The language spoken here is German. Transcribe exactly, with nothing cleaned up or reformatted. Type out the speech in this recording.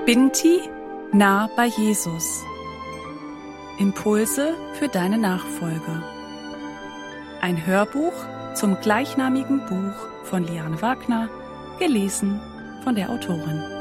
Binti nah bei Jesus. Impulse für deine Nachfolge. Ein Hörbuch zum gleichnamigen Buch von Liane Wagner, gelesen von der Autorin.